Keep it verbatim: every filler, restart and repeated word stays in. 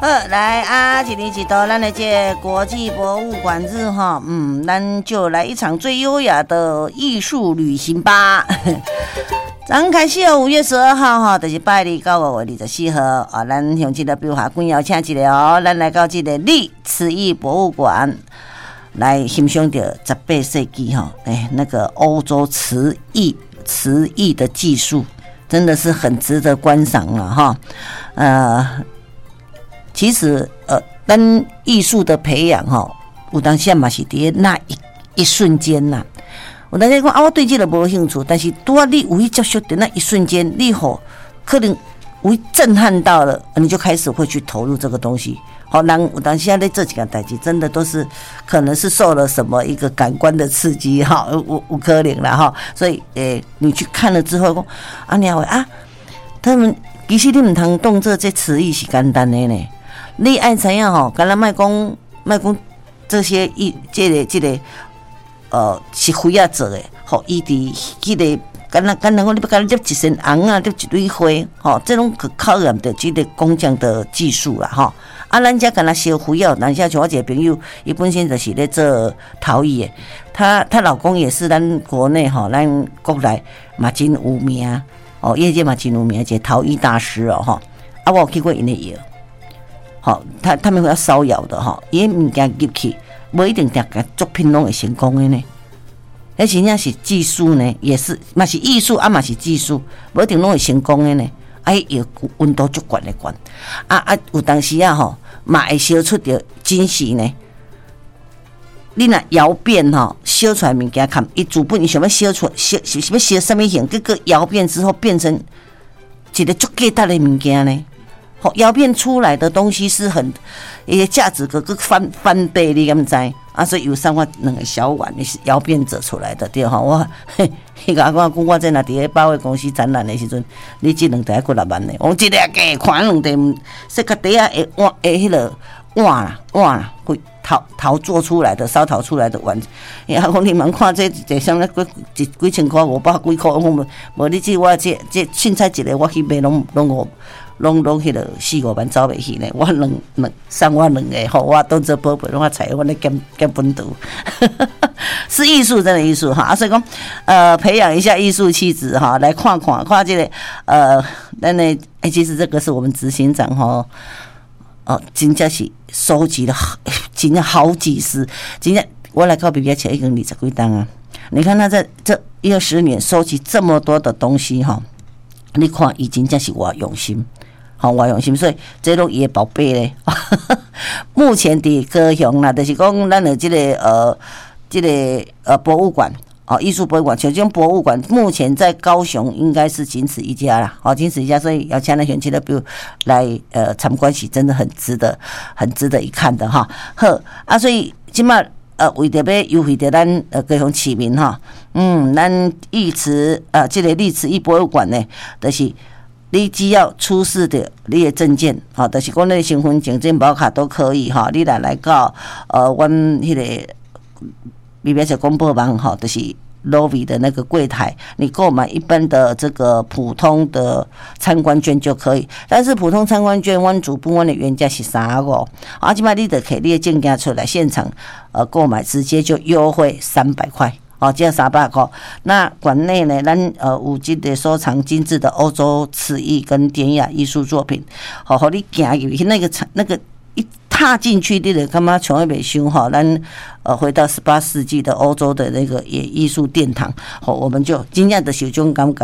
好，来啊，一年一度咱的这国际博物馆日哈，嗯，咱就来一场最优雅的艺术旅行吧。刚开始哦，五月十二号哈，就是拜二到五月二十四号啊，咱向这个标下馆邀请一个哦，咱来到这个历瓷艺博物馆来欣赏到十八世纪哈，哎，那个欧洲瓷艺瓷艺的技术，真的是很值得观赏了哈，呃。其实，呃，咱艺术的培养哈，有当时嘛是伫那一一瞬间呐。有当时讲啊，我对这个无兴趣，但是拄啊你有去接触的那一瞬间，你吼可能有震撼到了，你就开始会去投入这个东西。好，人有当时啊，在这几个代志，真的都是可能是受了什么一个感官的刺激哈，有有可能啦哈。所以，诶、欸，你去看了之后讲，啊，你话啊，他们其实你唔通当做这词义是简单的呢。你爱怎样吼？敢若卖讲卖讲这些艺，这个这个呃是灰啊做的，吼，伊伫迄个敢若敢若讲你要敢捏一身红啊，捏一堆花，吼，这种可考验的这个工匠的技术啦，吼。啊，咱家敢若烧灰啊，咱家像我一个朋友，伊本身就是咧做陶艺的，她她老公也是咱国内吼，咱国内嘛真有名哦，业界嘛真有名，一个陶艺大师哦，吼。啊，我有去过因的窑。好，他他们会要烧窑的哈，伊物件入去，无一定定个作品拢会成功的呢。而且那是技术呢，也是嘛是艺术啊，嘛是技术，无一定拢会成功的呢。啊，有温度足悬的悬，啊啊，有当时啊吼，嘛会烧出着惊喜呢。你若窑变吼，烧出来物件看，伊主本伊想要烧出烧是要烧什么形，结果窑变之后变成一个足价值的物件呢。窑变出来的东西是很，伊个价值个个翻翻倍，你敢知？啊，所以有三我两个小碗，你是窑变做出来的对吼。我迄个我讲我在那伫个百货公司展览的时阵，你这两台过六万的，我一个价看两台，说较底啊会碗会迄个碗啦碗啦，会陶陶做出来的烧陶出来的碗。然后讲你们看这这上咧几几千块五百几块，我无无你这我这这凊彩一个我去买拢拢五。拢拢迄个四五万走袂去呢，我两两三万两个吼，我当做宝贝，我采我咧减减本土，是艺术，真的艺术哈。啊，所以讲，呃，培养一下艺术气质哈，来看看看这个呃，咱的哎，其实这个是我们执行长哈，哦，真正是收集了真正好几十，真正我来到 B B 车已经二十几档啊。你看他在这一二十年收集这么多的东西哈，你看已经真是我用心。好，我用心，所以这拢伊的宝贝咧。目前伫高雄啦，就是讲咱的这个呃，这个呃博物馆哦，艺术博物馆，像这种博物馆，目前在高雄应该是仅此一家啦，哦，仅此一家，所以要请咱选区的比如来呃参观是真的很值得，很值得一看的哈。好啊，所以即马呃为着要优惠着咱呃高雄市民哈，嗯，咱艺瓷呃这个历瓷艺博物馆呢，就是。你只要出示的你的证件，哈，就是讲你的身份证、健保卡都可以哈。你来来到呃，阮迄个 B B S 公播网哈，就是 lobby 的那个柜台，你购买一般的这个普通的参观券就可以。但是普通参观券，阮主部阮的原价是三五，啊，即摆你得摕你的证件出来，现场呃购买，直接就优惠三百块。哦，这三百块。那馆内呢，咱呃有这个收藏精致的欧洲瓷艺跟典雅艺术作品，好，好你行入去那个那个一踏进去，你就感觉像迄袂伤哈。咱呃回到十八世纪的欧洲的那个也艺术殿堂，好，我们就真正的有种感觉。